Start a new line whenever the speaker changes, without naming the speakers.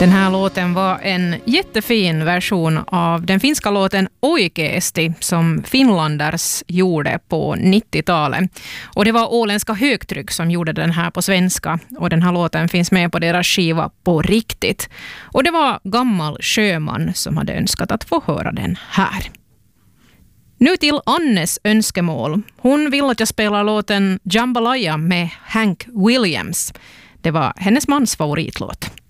Den här låten var en jättefin version av den finska låten Oikeesti som Finlanders gjorde på 90-talet. Och det var åländska högtryck som gjorde den här på svenska. Och den här låten finns med på deras skiva På riktigt. Och det var Gammal Sjöman som hade önskat att få höra den här. Nu till Annes önskemål. Hon vill att jag spelar låten Jambalaya med Hank Williams. Det var hennes mans favoritlåt.